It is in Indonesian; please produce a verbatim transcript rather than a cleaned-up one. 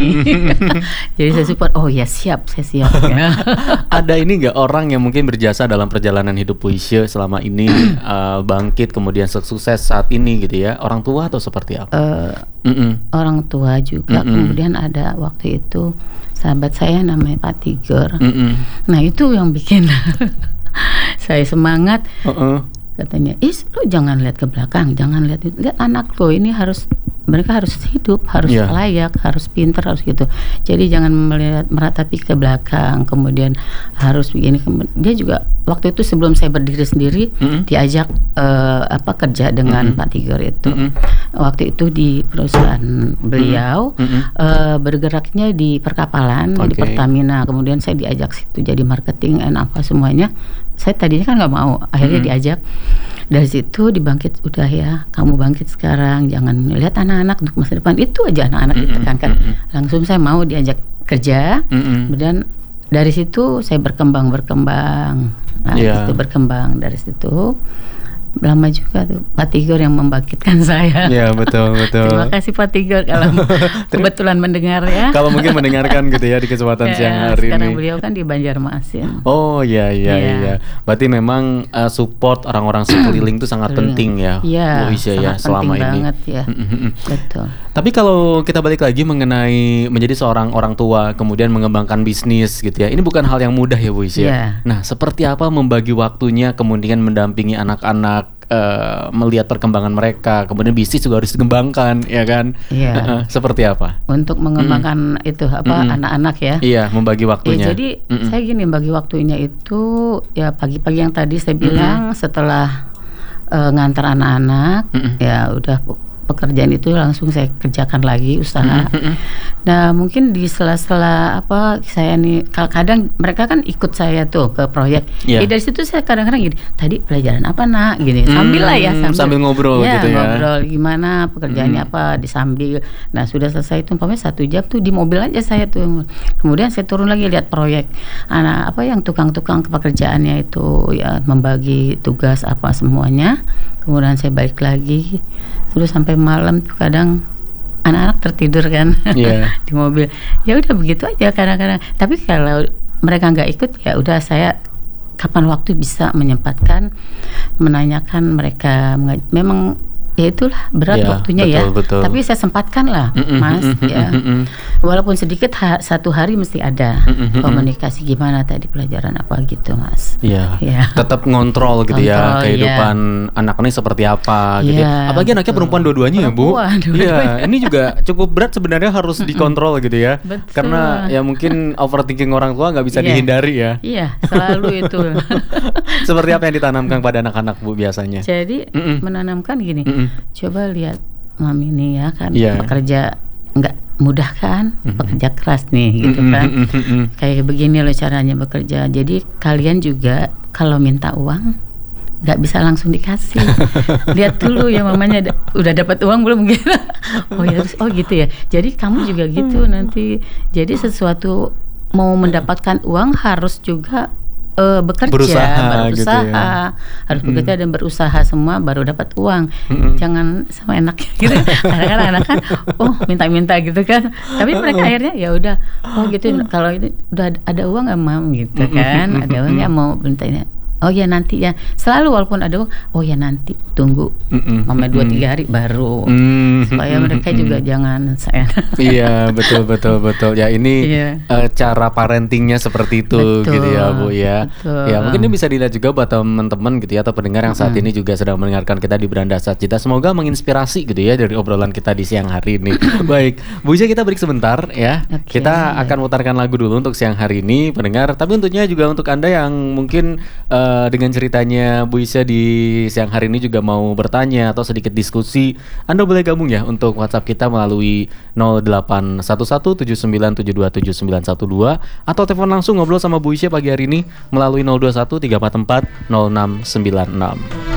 ini. Jadi saya support, oh ya siap, saya siap. Ada ini nggak orang yang mungkin berjasa dalam perjalanan hidup Bu Isya selama ini uh, bangkit kemudian sukses saat ini gitu ya? Orang tua atau seperti apa? Uh, orang tua juga. Mm-mm. Kemudian ada waktu itu sahabat saya namanya Pak Tiger. Mm-mm. Nah itu yang bikin saya semangat. Uh-uh. Katanya, is lo jangan lihat ke belakang, jangan lihat lihat anak lo ini harus, mereka harus hidup, harus yeah. layak, harus pintar, harus gitu. Jadi jangan melihat meratapi ke belakang, kemudian harus begini. Dia juga waktu itu sebelum saya berdiri sendiri, mm-hmm. diajak uh, apa kerja dengan mm-hmm. Pak Tiger itu. Mm-hmm. Waktu itu di perusahaan beliau mm-hmm. uh, bergeraknya di perkapalan, okay. di Pertamina. Kemudian saya diajak situ jadi marketing dan apa semuanya. Saya tadinya kan nggak mau, akhirnya mm-hmm. diajak. Dari situ dibangkit, udah ya kamu bangkit sekarang, jangan lihat anak-anak untuk masa depan, itu aja anak-anak mm-hmm. ditekankan. Mm-hmm. Langsung saya mau diajak kerja, mm-hmm. kemudian dari situ saya berkembang berkembang, nah yeah. itu berkembang dari situ. Lama juga tuh Pak Tiger yang membangkitkan saya. Ya betul betul. Terima kasih Pak Tiger kalau kebetulan mendengar ya. Kalau mungkin mendengarkan gitu ya di kesempatan ya, siang hari sekarang ini. Sekarang beliau kan di Banjarmasin. Oh iya iya ya. iya. Berarti memang uh, support orang-orang sekeliling itu sangat penting ya, ya Bu Isya ya selama ini. Banget ya. Betul. Tapi kalau kita balik lagi mengenai menjadi seorang orang tua kemudian mengembangkan bisnis gitu ya, ini bukan hal yang mudah ya Bu Isya. Ya. Nah seperti apa membagi waktunya kemudian mendampingi anak-anak, Uh, melihat perkembangan mereka, kemudian bisnis juga harus dikembangkan, ya kan? Iya. Uh-uh, seperti apa? Untuk mengembangkan mm. itu apa mm. anak-anak ya? Iya, membagi waktunya. Ya, jadi Mm-mm. saya gini, bagi waktunya itu ya pagi-pagi yang tadi saya bilang, Mm-mm. setelah uh, ngantar anak-anak, Mm-mm. ya udah pekerjaan itu langsung saya kerjakan lagi usaha. Mm-hmm. Nah mungkin di sela-sela apa saya nih kadang mereka kan ikut saya tuh ke proyek. Yeah. Ya dari situ saya kadang-kadang gini, tadi pelajaran apa nak gini, sambil lah ya sambil, sambil ngobrol ya, gitu ya. Ngobrol gimana pekerjaannya mm. apa disambil. Nah sudah selesai itu umpamanya satu jam tuh di mobil aja saya tuh. Kemudian saya turun lagi lihat proyek. Anak apa yang tukang-tukang pekerjaannya itu ya membagi tugas apa semuanya. Kemudian saya balik lagi. Terus sampai malam tuh kadang anak-anak tertidur kan yeah. di mobil. Ya udah begitu aja kadang-kadang. Tapi kalau mereka nggak ikut ya udah saya kapan waktu bisa menyempatkan menanyakan mereka. Memang ya itulah berat yeah, waktunya betul, ya. Betul. Tapi saya sempatkan lah, mm-mm, Mas. Mm-mm, ya. Mm-mm. Walaupun sedikit ha- satu hari mesti ada mm-mm, komunikasi gimana tadi pelajaran apa gitu, Mas. Iya. Yeah. Yeah. Tetap ngontrol gitu kontrol, ya kehidupan yeah. anak ini seperti apa gitu. Yeah, apalagi betul. Anaknya perempuan dua-duanya perempuan, ya, Bu. Iya, ini juga cukup berat sebenarnya harus dikontrol gitu ya. Betul. Karena ya mungkin overthinking orang tua nggak bisa yeah. dihindari ya. Iya, selalu itu. Seperti apa yang ditanamkan pada anak-anak Bu biasanya? Jadi Mm-mm. menanamkan gini. Mm-mm. Coba lihat mami nih ya kan yeah. bekerja nggak mudah kan, mm-hmm. bekerja keras nih gitu kan, mm-hmm. kayak begini loh caranya bekerja. Jadi kalian juga kalau minta uang nggak bisa langsung dikasih, lihat dulu ya mamanya da- udah dapat uang belum gitu. Oh ya, oh gitu ya. Jadi kamu juga gitu nanti. Jadi sesuatu mau mendapatkan uang harus juga Uh, bekerja, berusaha, berusaha gitu ya. Harus mm-hmm. bekerja dan berusaha semua baru dapat uang. Mm-hmm. Jangan sama enaknya gitu. Kadang-kadang anak kan, oh minta-minta gitu kan. Tapi mereka akhirnya ya udah, oh gitu. Kalau itu udah ada uang nggak mau gitu kan. Ada uang nggak mau mintanya. Oh ya nanti ya. Selalu walaupun ada uang, oh ya nanti tunggu. Mama dua tiga hari baru. Mm-mm. Supaya mereka juga jangan saya. Iya betul betul betul. Ya ini yeah. uh, cara parentingnya seperti itu betul, gitu ya Bu ya. Betul. Ya mungkin ini bisa dilihat juga buat teman-teman gitu ya atau pendengar yang saat mm. ini juga sedang mendengarkan kita di Beranda Satcita. Semoga menginspirasi gitu ya dari obrolan kita di siang hari ini. Baik, Bu Isya kita break sebentar ya. Okay. Kita akan mutarkan lagu dulu untuk siang hari ini pendengar. Tapi tentunya juga untuk Anda yang mungkin uh, dengan ceritanya Bu Isya di siang hari ini juga mau bertanya atau sedikit diskusi, Anda boleh gabung ya untuk WhatsApp kita melalui nol delapan satu satu tujuh sembilan tujuh dua tujuh sembilan satu dua atau telepon langsung ngobrol sama Bu Isya pagi hari ini melalui nol dua satu tiga empat empat nol enam sembilan enam.